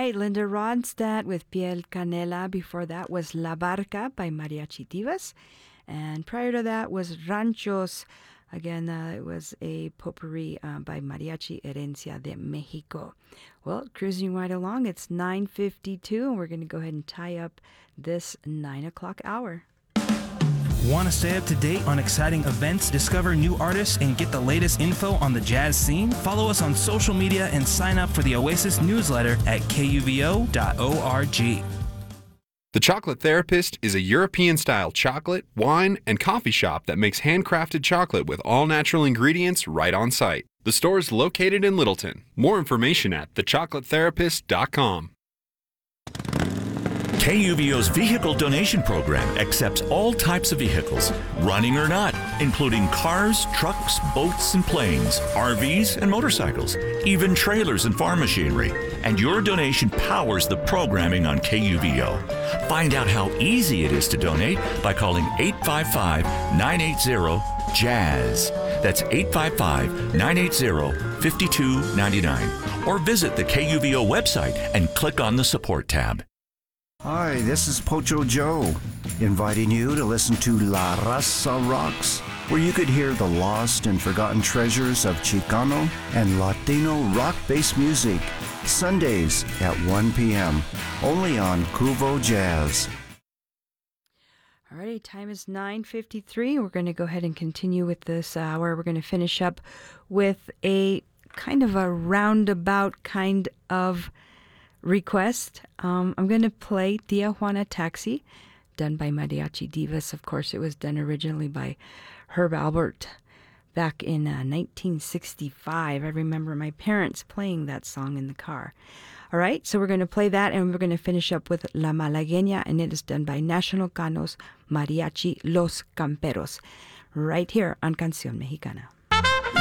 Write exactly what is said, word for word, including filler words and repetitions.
right, Linda Ronstadt with Piel Canela. Before that was La Barca by Mariachi Divas. And prior to that was Ranchos. Again, uh, it was a potpourri uh, by Mariachi Herencia de Mexico. Well, cruising right along, it's nine fifty-two, and we're going to go ahead and tie up this nine o'clock hour. Want to stay up to date on exciting events, discover new artists, and get the latest info on the jazz scene? Follow us on social media and sign up for the Oasis newsletter at K U V O dot org. The Chocolate Therapist is a European-style chocolate, wine, and coffee shop that makes handcrafted chocolate with all-natural ingredients right on site. The store is located in Littleton. More information at the chocolate therapist dot com. K U V O's vehicle donation program accepts all types of vehicles, running or not, including cars, trucks, boats, and planes, R Vs, and motorcycles, even trailers and farm machinery. And your donation powers the programming on K U V O. Find out how easy it is to donate by calling eight five five, nine eight zero, JAZZ. That's eight five five, nine eight zero, five two nine nine. Or visit the K U V O website and click on the support tab. Hi, this is Pocho Joe, inviting you to listen to La Raza Rocks, where you could hear the lost and forgotten treasures of Chicano and Latino rock-based music, Sundays at one p.m., only on Cuvo Jazz. Alrighty, time is nine fifty-three. We're going to go ahead and continue with this hour. We're going to finish up with a kind of a roundabout kind of request. Um, I'm going to play Tia Juana Taxi, done by Mariachi Divas. Of course, it was done originally by Herb Alpert back in uh, nineteen sixty-five. I remember my parents playing that song in the car. All right, so we're going to play that, and we're going to finish up with La Malagueña, and it is done by National Canos Mariachi Los Camperos, right here on Canción Mexicana.